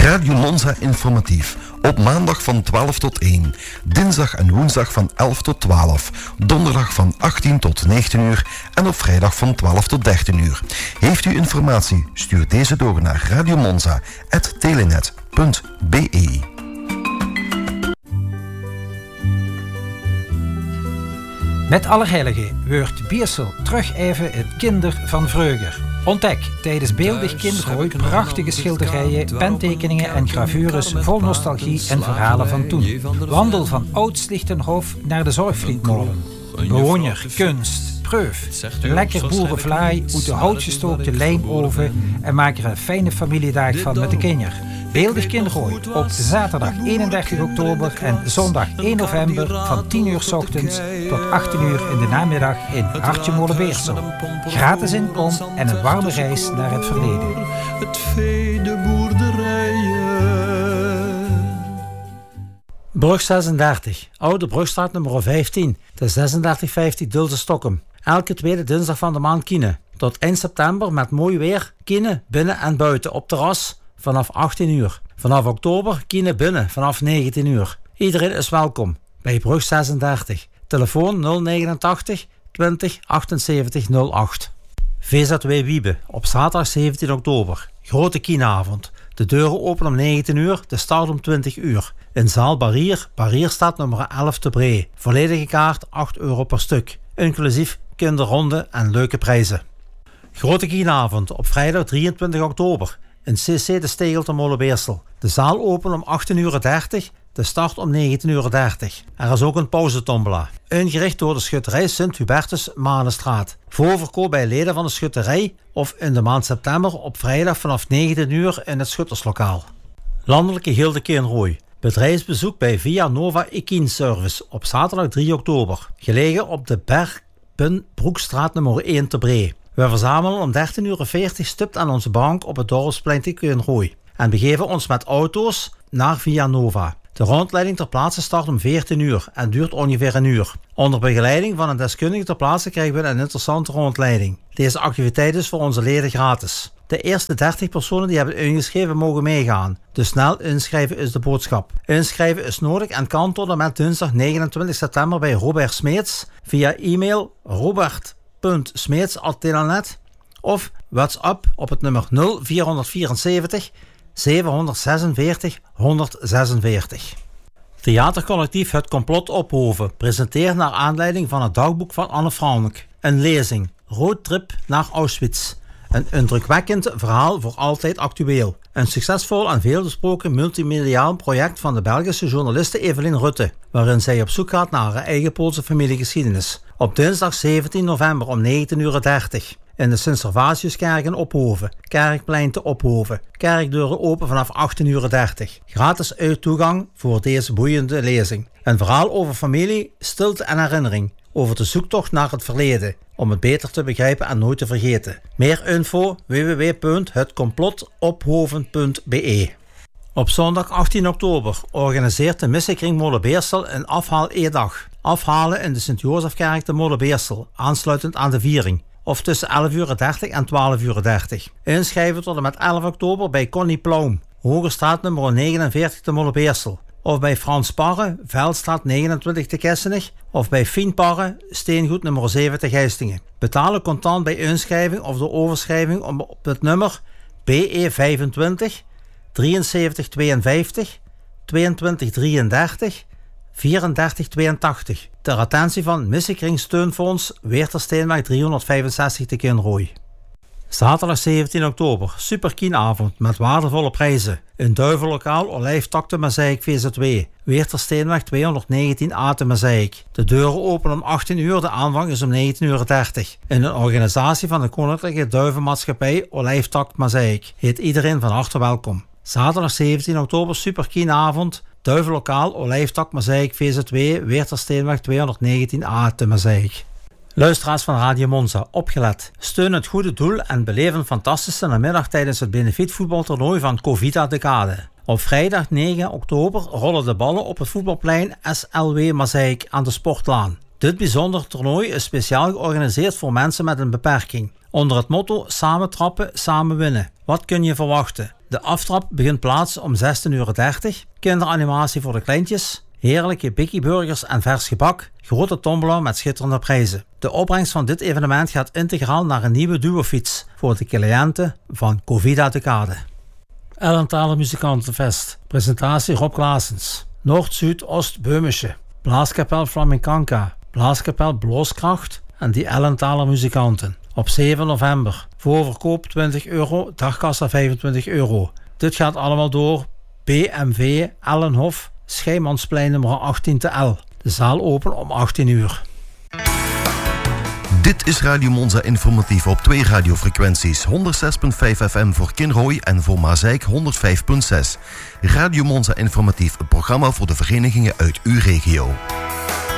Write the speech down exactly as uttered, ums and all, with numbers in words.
Radio Monza informatief. Op maandag van twaalf tot één. Dinsdag en woensdag van elf tot twaalf. Donderdag van achttien tot negentien uur. En op vrijdag van twaalf tot dertien uur. Heeft u informatie? Stuur deze door naar radiomonza apenstaartje telenet punt b e. Met Allerheiligen wordt Biersel terug even het kinder van vreugde. Ontdek tijdens Beeldig Kindergooi prachtige schilderijen, pentekeningen en gravures vol nostalgie en verhalen van toen. Wandel van Oud-Slichtenhof naar de Zorgvlietmolen. Bewoner, kunst, proef, lekker boerenvlaai uit de houtgestookte lijmoven en maak er een fijne familiedag van met de kinderen. Beeldig Kindergooi op zaterdag eenendertig oktober en zondag één november van tien uur 's ochtends tot achttien uur in de namiddag in Hartje Molenbeersel. Gratis inkom en een warme reis naar het verleden. Het vee, de boerderijen. Brug zesendertig, Oude Brugstraat nummer vijftien, de zesendertig vijftig Dulse Stokkem. Elke tweede dinsdag van de maand Kiene. Tot eind september met mooi weer, Kiene binnen en buiten op terras. Vanaf achttien uur. Vanaf oktober Kiene binnen vanaf negentien uur. Iedereen is welkom bij Brug zesendertig. Telefoon nul negenentachtig twintig achtenzeventig nul acht. V Z W Wiebe op zaterdag zeventien oktober. Grote Kieneavond. De deuren openen om negentien uur, de start om twintig uur. In zaal Barrier, Barrierstraat nummer elf te Bree. Volledige kaart acht euro per stuk. Inclusief kinderronde en leuke prijzen. Grote Kieneavond op vrijdag drieëntwintig oktober. In C C de Stegel te Molenbeersel. De zaal opent om achttien uur dertig, de start om negentien uur dertig. Er is ook een pauzetombola. Ingericht door de schutterij Sint-Hubertus Manenstraat. Voorverkoop bij leden van de schutterij of in de maand september op vrijdag vanaf negentien uur in het schutterslokaal. Landelijke Gilde Kinrooi. Bedrijfsbezoek bij Via Nova Equine Service op zaterdag drie oktober. Gelegen op de Bergbroekstraat nummer één te Bree. We verzamelen om dertien uur veertig stipt aan onze bank op het dorpsplein te Kinrooi en begeven ons met auto's naar Via Nova. De rondleiding ter plaatse start om veertien uur en duurt ongeveer een uur. Onder begeleiding van een deskundige ter plaatse krijgen we een interessante rondleiding. Deze activiteit is voor onze leden gratis. De eerste dertig personen die hebben ingeschreven mogen meegaan. Dus snel inschrijven is de boodschap. Inschrijven is nodig en kan tot en met dinsdag negenentwintig september bij Robert Smeets via e-mail robert punt smeets apenstaartje telenet of WhatsApp op het nummer nul vierhonderdvierenzeventig zevenhonderdzesenveertig honderdzesenveertig. Theatercollectief Het Complot Ophoven presenteert naar aanleiding van het dagboek van Anne Frank een lezing Roadtrip naar Auschwitz. Een indrukwekkend verhaal voor altijd actueel. Een succesvol en veelbesproken multimediaal project van de Belgische journaliste Evelien Rutte, waarin zij op zoek gaat naar haar eigen Poolse familiegeschiedenis. Op dinsdag zeventien november om negentien uur dertig in de Sint-Servatiuskerk in Ophoven, Kerkplein te Ophoven. Kerkdeuren open vanaf achttien uur dertig. Gratis uittoegang voor deze boeiende lezing. Een verhaal over familie, stilte en herinnering. Over de zoektocht naar het verleden, om het beter te begrijpen en nooit te vergeten. Meer info w w w punt het complot ophoven punt b e. Op zondag achttien oktober organiseert de Missiekring Molenbeersel een afhaal-e-dag. Afhalen in de Sint-Jozefkerk te Molenbeersel, aansluitend aan de viering. Of tussen elf uur dertig en twaalf uur dertig. Inschrijven tot en met elf oktober bij Connie Plaum, Hogestraat nummer negenenveertig te Molenbeersel. Of bij Frans Parre, Veldstraat negenentwintig te Kessenich. Of bij Fien Parre, Steengoed nummer zeven te Geistingen. Betalen contant bij inschrijving of door overschrijving op het nummer B E vijfentwintig drieënzeventig tweeënvijftig tweeëntwintig drieëndertig vierendertig tweeëntachtig. Ter attentie van Missiekring Steunfonds Weerter Steenweg driehonderdvijfenzestig te Kinrooi. Zaterdag zeventien oktober, Superkienavond met waardevolle prijzen. In Duivenlokaal Olijftak te Mazeik V Z W. Weerter Steenweg tweehonderdnegentien A te Mazeik. De deuren openen om achttien uur, de aanvang is om negentien uur dertig. In een organisatie van de Koninklijke Duivenmaatschappij Olijftak Mazeik. Heet iedereen van harte welkom. Zaterdag zeventien oktober, Superkienavond. Duivenlokaal Olijftak Mazeik V Z W. Weerter Steenweg tweehonderdnegentien A te Mazeik. Luisteraars van Radio Monza, opgelet. Steun het goede doel en beleef een fantastische namiddag tijdens het benefietvoetbaltoernooi van Covita Decade. Op vrijdag negen oktober rollen de ballen op het voetbalplein S L W Mazeik aan de Sportlaan. Dit bijzonder toernooi is speciaal georganiseerd voor mensen met een beperking. Onder het motto samen trappen, samen winnen. Wat kun je verwachten? De aftrap begint plaats om zestien uur dertig. Kinderanimatie voor de kleintjes. Heerlijke bikkieburgers en vers gebak. Grote tombola met schitterende prijzen. De opbrengst van dit evenement gaat integraal naar een nieuwe duofiets voor de cliënten van Covida de Kade. Ellenthaler Muzikantenfest. Presentatie Rob Klaasens. Noord-Zuid-Oost-Beumische. Blaaskapel Flamencanca. Blaaskapel Blooskracht en die Ellenthaler muzikanten. Op zeven november. Voorverkoop twintig euro, dagkassa vijfentwintig euro. Dit gaat allemaal door B M W Ellenhof, Scheimansplein nummer achttien te L. De zaal open om achttien uur. Dit is Radio Monza Informatief op twee radiofrequenties. honderdzes komma vijf F M voor Kinrooi en voor Mazeik honderdvijf komma zes. Radio Monza Informatief, een programma voor de verenigingen uit uw regio.